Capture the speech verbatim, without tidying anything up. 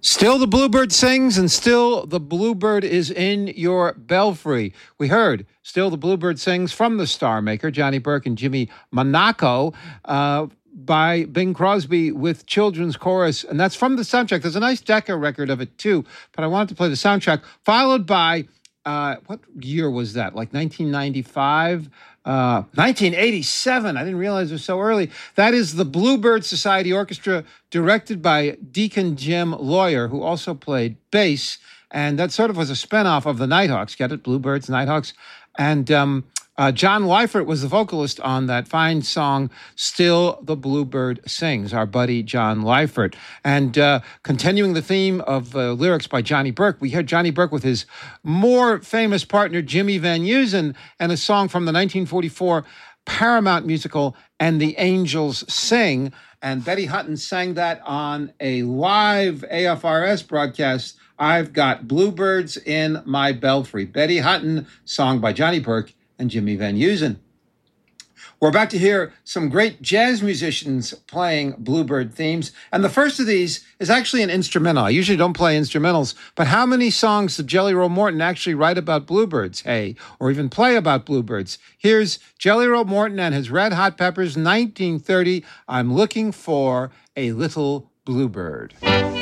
Still the Bluebird sings, and still the Bluebird is in your belfry. We heard Still the Bluebird Sings from the Star Maker, Johnny Burke and Jimmy Monaco, uh, by Bing Crosby with children's chorus, and that's from the soundtrack. There's a nice Decca record of it too, but I wanted to play the soundtrack, followed by, uh, what year was that? Like nineteen ninety-five? Uh, nineteen eighty-seven. I didn't realize it was so early. That is the Bluebird Society Orchestra, directed by Deacon Jim Lawyer, who also played bass. And that sort of was a spinoff of the Nighthawks. Get it? Bluebirds, Nighthawks. And um, uh, John Leifert was the vocalist on that fine song, Still the Bluebird Sings, our buddy John Leifert. And uh, continuing the theme of uh, lyrics by Johnny Burke, we heard Johnny Burke with his more famous partner, Jimmy Van Heusen, and a song from the nineteen forty-four Paramount musical, And the Angels Sing. And Betty Hutton sang that on a live A F R S broadcast, I've Got Bluebirds in My Belfry. Betty Hutton, song by Johnny Burke and Jimmy Van Heusen. We're about to hear some great jazz musicians playing Bluebird themes. And the first of these is actually an instrumental. I usually don't play instrumentals, but how many songs did Jelly Roll Morton actually write about bluebirds, hey, or even play about bluebirds? Here's Jelly Roll Morton and his Red Hot Peppers, nineteen thirty, I'm Looking for a Little Bluebird.